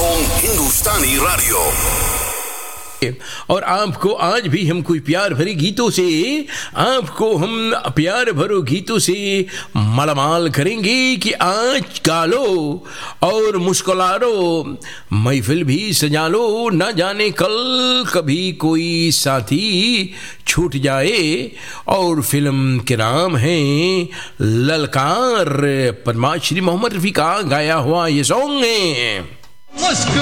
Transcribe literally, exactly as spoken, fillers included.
Home हिंदुस्तानी radio. और आपको आज भी हम कोई प्यार भरे गीतों से आपको हम प्यार भरो गीतों से मालामाल करेंगे कि आज गा लो और मुस्कुरा लो, महफिल भी सजा लो, ना जाने कल कभी कोई साथी छूट जाए। और फिल्म के नाम है ललकार, पद्माश्री मोहम्मद रफ़ी का गाया हुआ ये सॉन्ग है।